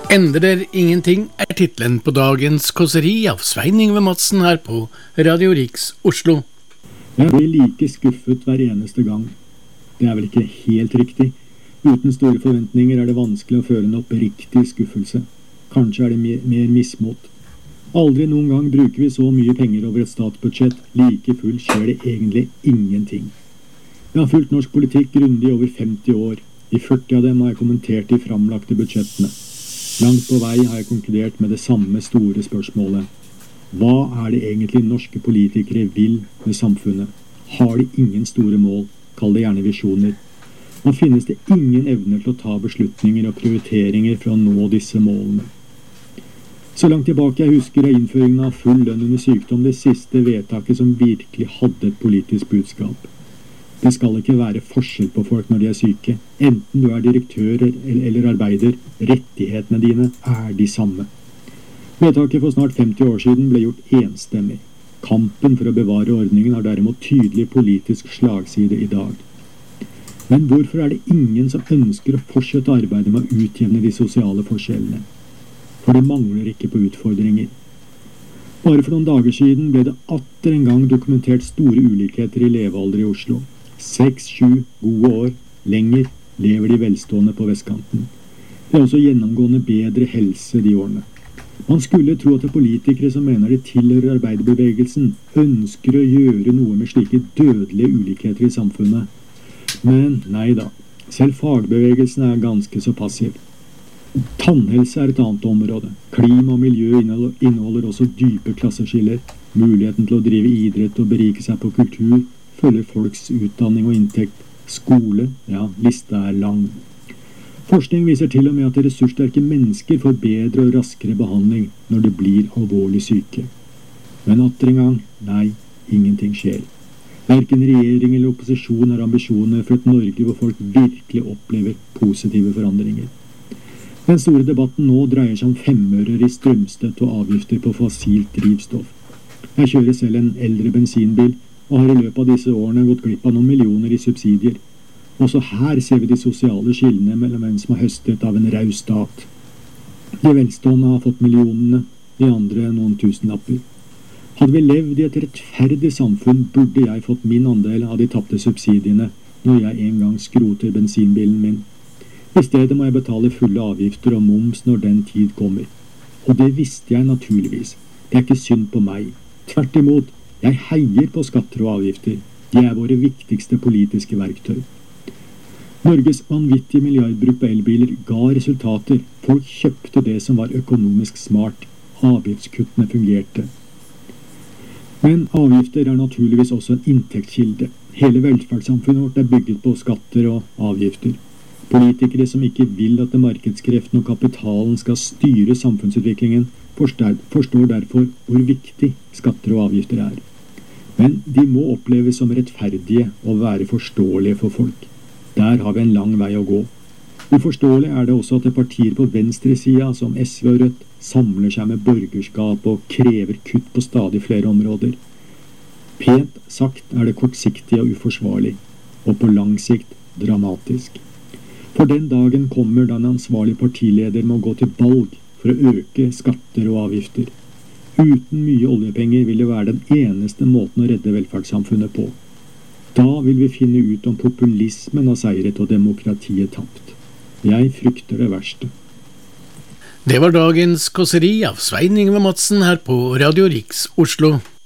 Endrer ingenting er titlen på dagens kåseri av Svein Yngve Madsen her på Radio Riks Oslo. Jeg blir like skuffet hver eneste gang. Det er vel ikke helt riktig. Uten store forventninger er det vanskelig å føle en oppriktig skuffelse. Kanskje er det mer mismot. Aldri noen gang bruker vi så mye penger over et statsbudsjett. Like fullt skjer det egentlig ingenting. Jeg har fulgt norsk politikk grundig over 50 år. I 40 av dem har jeg kommentert de framlagte budsjettene. Langt på vei har jeg konkludert med det samme store spørsmålet. Hva er det egentlig norske politikere vil med samfunnet? Har de ingen store mål? Kall det gjerne visjoner. Og finnes det ingen evner til å ta beslutninger og prioriteringer for å nå disse målene? Så langt tilbake jeg husker er innføringen av full lønn under sykdom det siste vedtaket som virkelig hadde et politisk budskap. Det skal ikke være forskjell på folk når de er syke. Enten du er direktør eller arbeider, rettighetene dine er de samme. Vedtaket for snart 50 år siden ble gjort enstemmig. Kampen for å bevare ordningen har derimot tydelig politisk slagside i dag. Men hvorfor er det ingen som ønsker å fortsette arbeidet med å utjevne de sosiale forskjellene? For det mangler ikke på utfordringer. Bare for noen dager siden ble det atter en gang dokumentert store ulikheter i levealder i Oslo. 6-7 gode år lenger lever de velstående på vestkanten. Det er også gjennomgående bedre helse de årene. Man skulle tro at det politikere som mener de tilhører arbeiderbevegelsen, ønsker å gjøre noe med slike dødelige ulikheter i samfunnet. Men nei da, selv fagbevegelsen er ganske så passiv. Tannhelse er et annet område. Klima og miljø inneholder også dype klasseskiller. Muligheten til å drive idrett og berike seg på kultur følger folks utdanning og inntekt. Skole, ja, lista er lang. Forskning viser til og med at ressurssterke mennesker får bedre og raskere behandling når de blir alvorlig syke. Men atter en gang, nei, ingenting skjer. Hverken regjering eller opposisjon har ambisjoner for et Norge hvor folk virkelig opplever positive forandringer. Den store debatten nå dreier seg om 5-ører i strømstøtte og avgifter på fossilt drivstoff. Jeg kjører selv en eldre bensinbil, og har i løpet av disse årene gått glipp av noen millioner i subsidier. Også her ser vi de sosiale skillene mellom en som har høstet av en raus stat. De velstående har fått millionene, de andre noen tusenlapper. Hadde vi levd i et rettferdig samfunn, burde jeg fått min andel av de tapte subsidiene når jeg en gang skroter bensinbilen min. I stedet må jeg betale fulle avgifter og moms når den tid kommer. Og det visste jeg naturligvis. Det er ikke synd på meg. Tvert imot, jeg heier på skatter og avgifter. De er våre viktigste politiske verktøy. Norges vanvittige milliardbruk på elbiler ga resultater. Folk kjøpte det som var økonomisk smart. Avgiftskuttene fungerte. Men avgifter er naturligvis også en inntektskilde. Hele velferdssamfunnet vårt er bygget på skatter og avgifter. Politikere som ikke vil at markedskreftene og kapitalen skal styre samfunnsutviklingen, forstår derfor hvor viktig skatter og avgifter er. Men de må oppleves som rettferdige og være forståelige for folk. Der har vi en lang vei å gå. Uforståelig er det også at partier på venstresida som SV og Rødt samler seg med borgerskap og krever kutt på stadig flere områder. Pent sagt er det kortsiktig og uforsvarlig, og på lang sikt dramatisk. For den dagen kommer da en ansvarlig partileder må gå til valg for å øke skatter og avgifter. Uten mye oljepenger vil det være den eneste måten å redde velferdssamfunnet på. Da vil vi finne ut om populismen har seiret og demokratiet tapt. Jeg frykter det verste. Det var dagens kåseri av Svein Yngve Madsen her på Radio Riks Oslo.